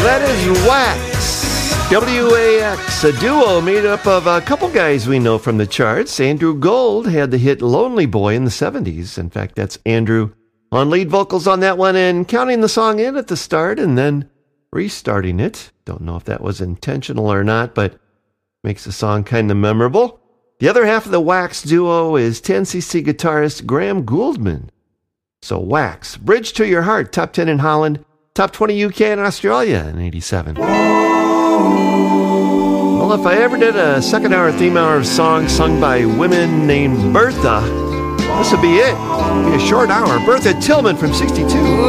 That is Wax. W-A-X, a duo made up of a couple guys we know from the charts. Andrew Gold had the hit Lonely Boy in the 70s. In fact, that's Andrew on lead vocals on that one and counting the song in at the start and then restarting it. Don't know if that was intentional or not, but makes the song kind of memorable. The other half of the Wax duo is 10cc guitarist Graham Gouldman. So Wax, Bridge to Your Heart, top 10 in Holland, top 20 UK and Australia in 87. Well, if I ever did a second hour theme hour of songs sung by women named Bertha, this would be it. It'd be a short hour. Bertha Tillman from 62.